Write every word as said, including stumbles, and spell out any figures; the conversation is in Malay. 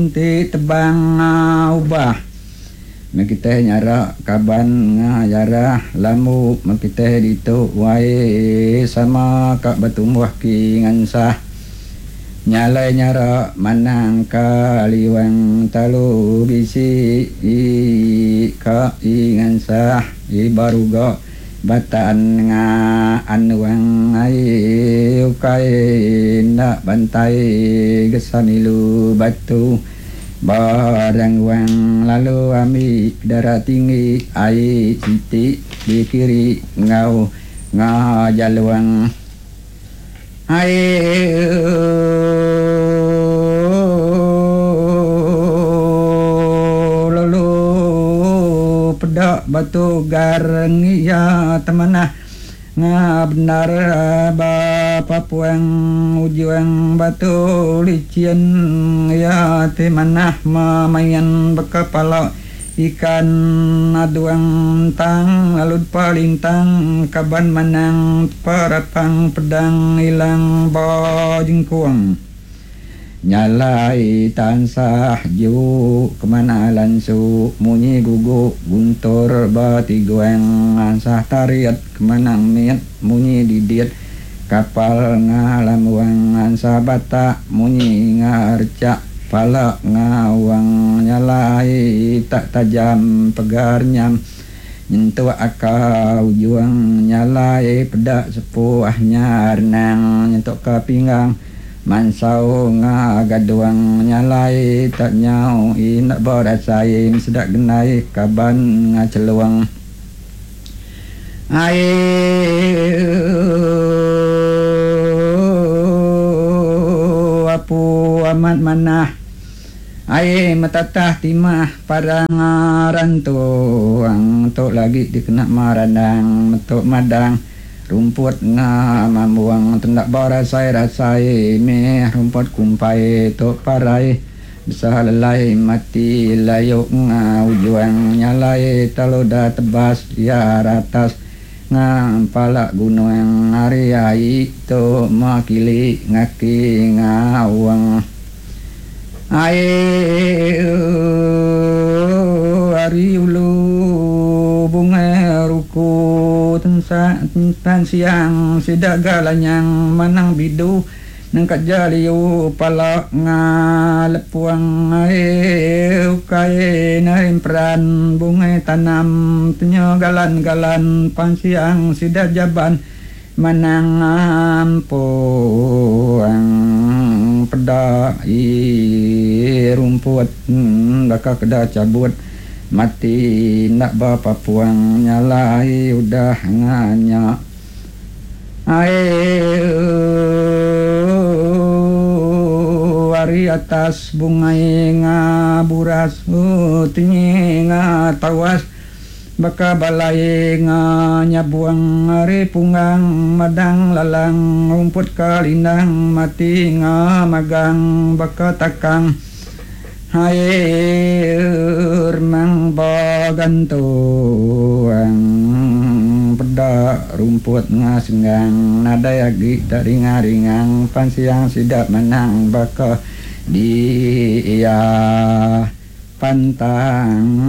Ti tebang uh, ubah makita nyara kaban ngajara lamu makita dito wae sama kak batumbuh ki ngansah nyalai nyara manang kaliwang talu bisi i ka i ngansah i baruga batan nga anuang ai ukai na bantai gesanilu batu barang wang lalu ami darah tinggi ai siti di kiri ngau ngajaluang ai lalu pedak batu gareng ya temanah nga benar ba papuang ujuang batu licin ya te manah mamayan bekapala ikan aduang tang alud palintang kaban manang parapang pedang ilang ba jengkuang nyalai tansah ju kemana lansu munyi gugu guntur bati goeng ansah tariat kemanang miat munyi didiat kapal ngalamuang ansah bata munyi ngarca pala ngawang nyalai tak tajam pegarnyam nyentuh akau juang nyalai pedak sepuahnya renang nyentuh ke pinggang mansau ngagaduang nyalai tak nyau inak borasai sedak genai kaban ngaceluang ai apu amat manah ai matatah timah parang rantuang tok lagi dikena marandang metok madang rumput nga mambuang tendak barasai rasai meh rumput kumpai tok parai bisa lelai mati layuk nga ujuang nyalai taloda tebas ya ratas nga palak gunung ariai to makili ngaki ngawang ai ari ulu bunga ruku tensa tan siang sidak galanyang manang bidu nang kajaliu pala ngalepuang ai ukai na impran bunga tanam tenyo galan-galan pansiang sidak jaban manang ampuang peda i rumput baka keda cabut mati nak bapa puang nyalai udah nganya ai wari atas bungai ngaburas utingi ngatawas baka balai nganya buang ari punggang madang lalang rumput kalindang mati ngamagang baka takang air mang bagantuang peda rumput ngasenggang nada yagi dari ngaringang pansiang sidak menang baka dia pantang